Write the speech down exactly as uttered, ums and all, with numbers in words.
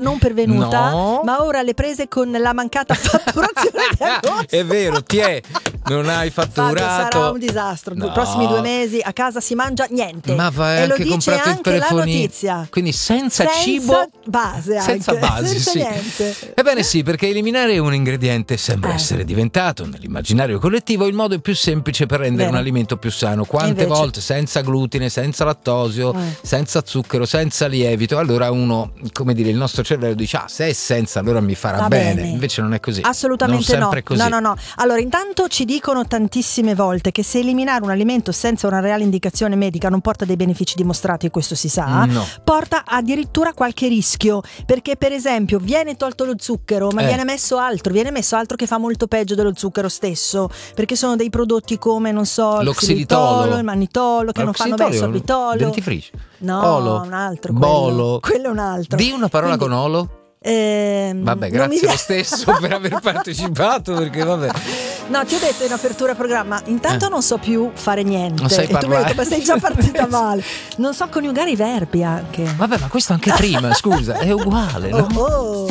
non pervenuta, no. ma ora le prese con la mancata fatturazione di agosto. È vero, ti è, non hai fatturato. Fabio, sarà un disastro. No. I prossimi due mesi a casa si mangia niente. Ma vai e lo anche dice comprato il anche la telefonino. notizia. Quindi senza, senza cibo, base anche. senza base, senza sì. niente. Ebbene sì, perché eliminare un ingrediente sembra Eh. essere diventato nell'immaginario collettivo il modo più semplice per rendere Vero. un alimento più sano. Quante Invece. volte senza glutine, senza lattosio, Eh. senza zucchero, senza lievito. Allora uno, come dire, il nostro cervello dice: ah, se è senza allora mi farà Va bene. bene. Invece non è così. Assolutamente non no. sempre è così. No, no, no. Allora, intanto ci dicono tantissime volte che se eliminare un alimento senza una reale indicazione medica non porta dei benefici dimostrati, e questo si sa, No. porta addirittura qualche rischio, perché per esempio viene tolto lo zucchero, ma Eh. viene messo altro, viene messo altro che fa molto peggio dello zucchero stesso, perché sono dei prodotti come, non so, Lo il xilitolo, xilitolo, il mannitolo, che Ma non fanno bene, il xilitolo, sorbitolo. dentifricio. No, Olo, un altro. bolo. Quello, quello è un altro. Di una parola Quindi, con olo? ehm, Vabbè, non mi grazie lo viene- stesso per aver partecipato, perché vabbè. No, ti ho detto in apertura programma, intanto Eh. non so più fare niente. Non sai E tu mi hai parlare. detto, ma sei già partita male. Non so coniugare i verbi anche. Vabbè, ma questo anche prima, scusa, è uguale, no? Oh, oh.